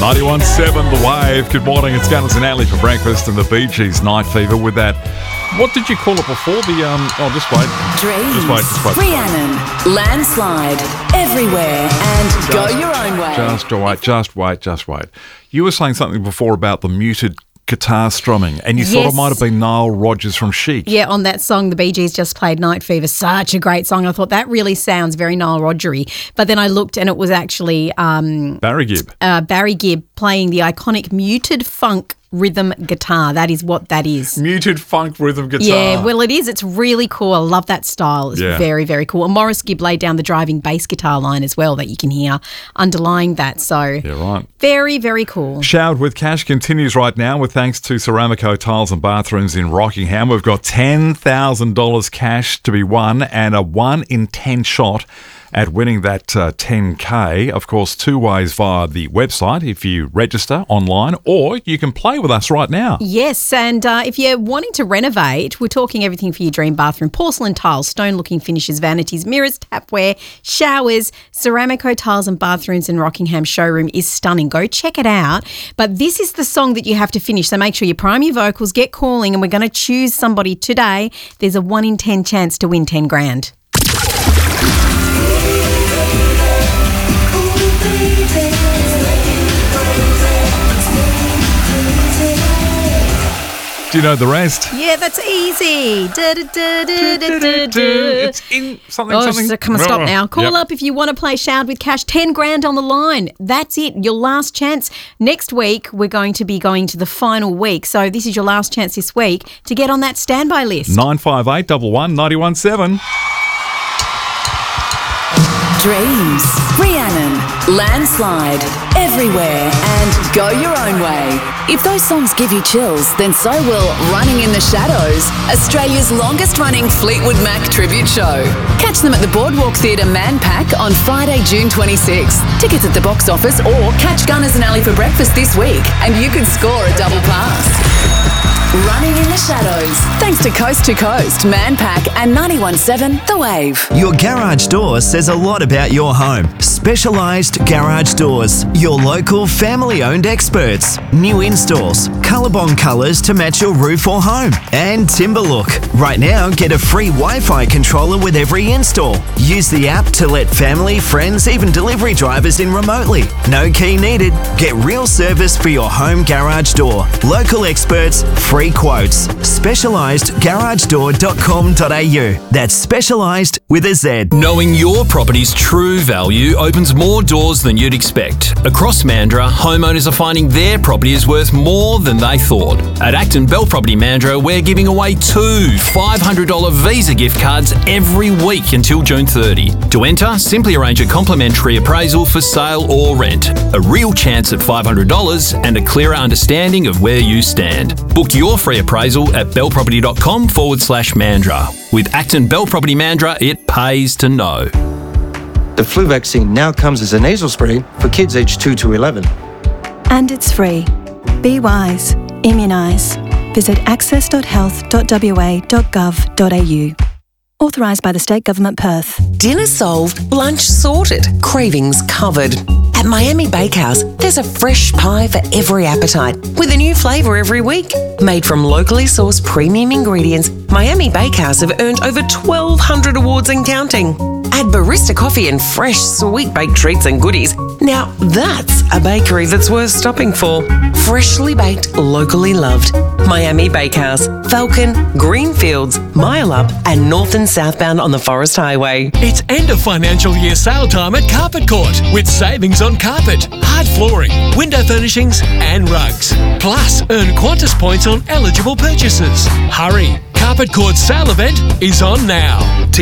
91.7 The Wave. Good morning, it's Gunners and Alley for breakfast and the Bee Gees Night Fever with that. What did you call it before? Just wait. Dreams. Just wait. Rhiannon. Landslide. Everywhere. And go your own way. Just wait. You were saying something before about the muted guitar strumming, and you thought it might have been Nile Rodgers from Chic. Yeah, on that song, the Bee Gees just played Night Fever. Such a great song. I thought that really sounds very Nile Rodgery. But then I looked and it was actually Barry Gibb. Barry Gibb playing the iconic muted funk rhythm guitar. That is what that is. Muted funk rhythm guitar. Yeah, well, it is. It's really cool. I love that style. It's very, very cool. And Morris Gibb laid down the driving bass guitar line as well that you can hear underlying that. So, yeah, right. Very, very cool. Showered with Cash continues right now with thanks to Ceramico Tiles and Bathrooms in Rockingham. We've got $10,000 cash to be won and a 1 in 10 shot at winning that 10K. Of course, two ways via the website if you register online, or you can play with us right now. Yes, and if you're wanting to renovate, we're talking everything for your dream bathroom. Porcelain tiles, stone-looking finishes, vanities, mirrors, tapware, showers. Ceramico Tiles and Bathrooms in Rockingham showroom is stunning. Go check it out. But this is the song that you have to finish, so make sure you prime your vocals, get calling, and we're going to choose somebody today. There's a 1 in 10 chance to win 10 grand. Do you know the rest? Yeah, that's easy. It's in something. So come on, stop now. Call up if you want to play Showered with Cash. 10 grand on the line. That's it. Your last chance. Next week, we're going to be going to the final week. So this is your last chance this week to get on that standby list. 958 11 91.7. Dreams. Rhiannon. Landslide. Everywhere. And go your own way. If those songs give you chills, then so will Running in the Shadows, Australia's longest-running Fleetwood Mac tribute show. Catch them at the Boardwalk Theatre Manpack on Friday, June 26th. Tickets at the box office or catch Gunners and Alley for breakfast this week and you can score a double pass. Running in the Shadows. Thanks to Coast, Manpack and 91.7 The Wave. Your garage door says a lot about your home. Specialised Garage Doors. Your local family-owned experts. New installs. Colorbond colours to match your roof or home. And Timberlook. Right now, get a free Wi-Fi controller with every install. Use the app to let family, friends, even delivery drivers in remotely. No key needed. Get real service for your home garage door. Local experts, free quotes. SpecialisedGarageDoor.com.au. That's specialised with a Z. Knowing your property's true value opens more doors than you'd expect. Across Mandurah, homeowners are finding their property is worth more than they thought. At Acton Bell Property Mandurah, we're giving away 2 $500 Visa gift cards every week until June 30. To enter, simply arrange a complimentary appraisal for sale or rent. A real chance at $500 and a clearer understanding of where you stand. Book your free appraisal at bellproperty.com/Mandurah. With Acton Bell Property Mandurah, it pays to know. The flu vaccine now comes as a nasal spray for kids aged 2 to 11. And it's free. Be wise. Immunise. Visit access.health.wa.gov.au. Authorised by the State Government, Perth. Dinner solved, lunch sorted, cravings covered. At Miami Bakehouse, there's a fresh pie for every appetite, with a new flavour every week. Made from locally sourced premium ingredients, Miami Bakehouse have earned over 1,200 awards and counting. Add barista coffee and fresh, sweet baked treats and goodies. Now that's a bakery that's worth stopping for. Freshly baked, locally loved. Miami Bakehouse, Falcon, Greenfields, Mile Up and north and southbound on the Forest Highway. It's end of financial year sale time at Carpet Court with savings on carpet, hard flooring, window furnishings and rugs. Plus, earn Qantas points on eligible purchases. Hurry! Carpet Court's sale event is on now.